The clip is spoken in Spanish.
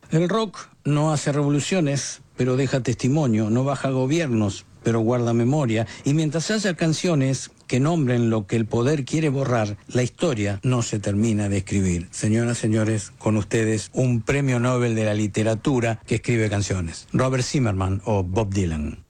El rock no hace revoluciones, pero deja testimonio, no baja gobiernos, pero guarda memoria, y mientras haya canciones que nombren lo que el poder quiere borrar, la historia no se termina de escribir. Señoras, señores, con ustedes un premio Nobel de la literatura que escribe canciones, Robert Zimmerman o Bob Dylan.